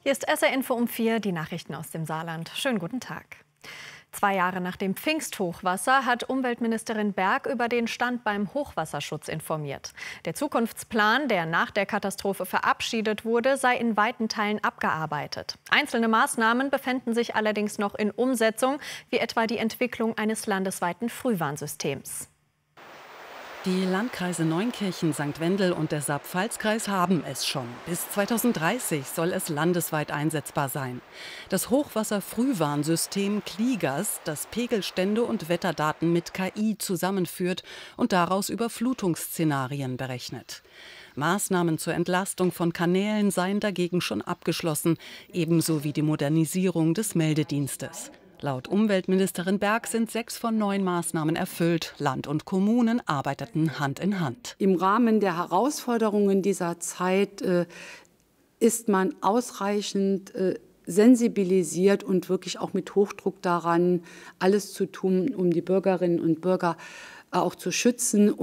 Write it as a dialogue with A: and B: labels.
A: Hier ist SR Info um 4, die Nachrichten aus dem Saarland. Schönen guten Tag. 2 Jahre nach dem Pfingsthochwasser hat Umweltministerin Berg über den Stand beim Hochwasserschutz informiert. Der Zukunftsplan, der nach der Katastrophe verabschiedet wurde, sei in weiten Teilen abgearbeitet. Einzelne Maßnahmen befänden sich allerdings noch in Umsetzung, wie etwa die Entwicklung eines landesweiten Frühwarnsystems.
B: Die Landkreise Neunkirchen, St. Wendel und der Saar-Pfalz-Kreis haben es schon. Bis 2030 soll es landesweit einsetzbar sein. Das Hochwasser-Frühwarnsystem Kligas, das Pegelstände und Wetterdaten mit KI zusammenführt und daraus Überflutungsszenarien berechnet. Maßnahmen zur Entlastung von Kanälen seien dagegen schon abgeschlossen, ebenso wie die Modernisierung des Meldedienstes. Laut Umweltministerin Berg sind 6 von 9 Maßnahmen erfüllt. Land und Kommunen arbeiteten Hand in Hand.
C: Im Rahmen der Herausforderungen dieser Zeit ist man ausreichend sensibilisiert und wirklich auch mit Hochdruck daran, alles zu tun, um die Bürgerinnen und Bürger auch zu schützen.